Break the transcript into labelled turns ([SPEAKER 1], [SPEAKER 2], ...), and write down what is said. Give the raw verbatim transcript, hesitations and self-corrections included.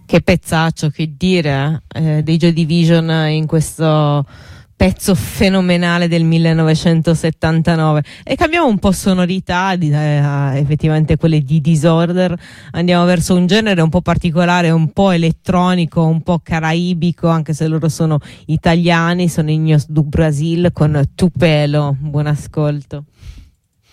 [SPEAKER 1] Che pezzaccio, che dire, eh, dei Joy Division in questo pezzo fenomenale del millenovecentosettantanove. E cambiamo un po' sonorità, di, eh, effettivamente quelle di Disorder, andiamo verso un genere un po' particolare, un po' elettronico, un po' caraibico, anche se loro sono italiani, sono Ignos do Brasil con Tupelo. Buon ascolto.